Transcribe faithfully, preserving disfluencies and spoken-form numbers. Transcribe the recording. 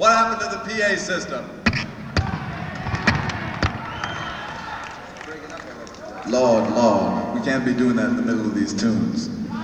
What happened to the P A system? Lord, Lord, we can't be doing that in the middle of these tunes.